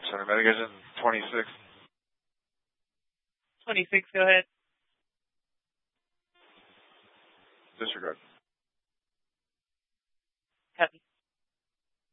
Center Medication 26. 26, go ahead. Disregard. Copy.